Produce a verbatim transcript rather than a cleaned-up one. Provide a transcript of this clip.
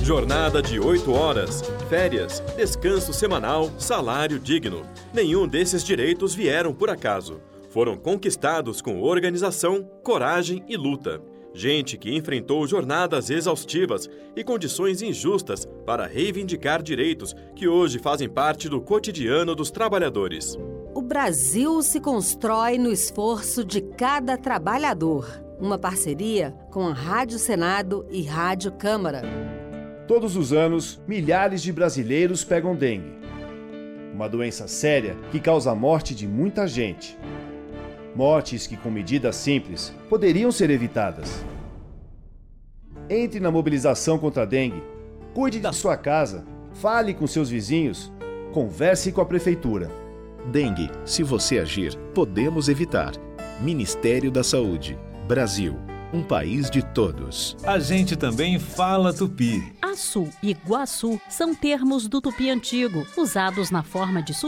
Jornada de oito horas, férias, descanso semanal, salário digno. Nenhum desses direitos vieram por acaso. Foram conquistados com organização, coragem e luta. Gente que enfrentou jornadas exaustivas e condições injustas para reivindicar direitos que hoje fazem parte do cotidiano dos trabalhadores. O Brasil se constrói no esforço de cada trabalhador. Uma parceria com a Rádio Senado e Rádio Câmara. Todos os anos, milhares de brasileiros pegam dengue. Uma doença séria que causa a morte de muita gente. Mortes que, com medidas simples, poderiam ser evitadas. Entre na mobilização contra a dengue, cuide da sua casa, fale com seus vizinhos, converse com a prefeitura. Dengue, se você agir, podemos evitar. Ministério da Saúde. Brasil, um país de todos. A gente também fala tupi. Açu e guaçu são termos do tupi antigo, usados na forma de